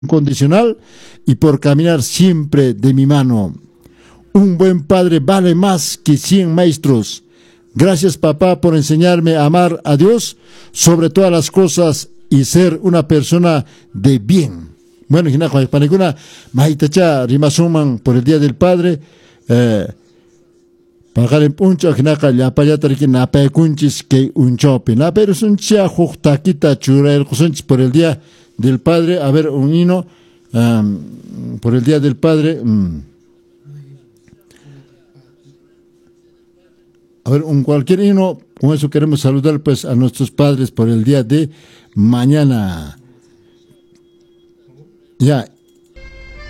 incondicional y por caminar siempre de mi mano. Un buen padre vale más que 100 maestros. Gracias, papá, por enseñarme a amar a Dios sobre todas las cosas y ser una persona de bien. Bueno, Hinako, Paniguna, Mahitacha, Rimasuman, por el Día del Padre, Pagalim Puncha, Hinaka, Yapayatari, Napekunchis, que un chope. Naperus un chia, Juktakita, Churel, Kusunchis, por el Día del Padre. A ver, un hino, por el Día del Padre. A ver, un cualquier hino, con eso queremos saludar pues a nuestros padres por el día de mañana. Ya,